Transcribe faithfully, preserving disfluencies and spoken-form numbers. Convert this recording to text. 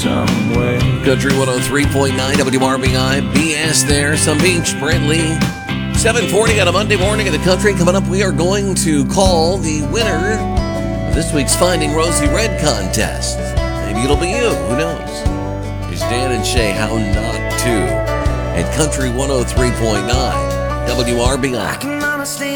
some way. Country one oh three point nine W R B I. B S there. Some Beach, Brent Lee. seven forty on a Monday morning in the country. Coming up, we are going to call the winner of this week's Finding Rosie Red contest. Maybe it'll be you. Who knows? It's Dan and Shay. How not to. At Country one oh three point nine W R B I.